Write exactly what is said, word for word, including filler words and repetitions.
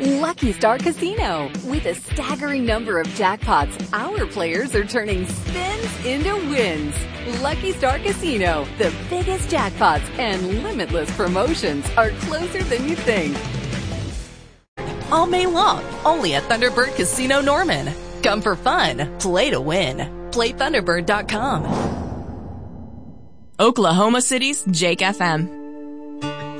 Lucky Star Casino. With a staggering number of jackpots, our players are turning spins into wins. Lucky Star Casino. The biggest jackpots and limitless promotions are closer than you think. All May long, only at Thunderbird Casino Norman. Come for fun, play to win. Play Thunderbird dot com. Oklahoma City's Jake F M.